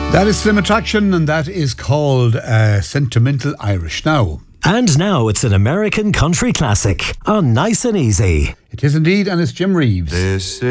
That is Slim Attraction, and that is called Sentimental Irish. Now, And now it's an American country classic on Nice and Easy. it is indeed, and it's Jim Reeves.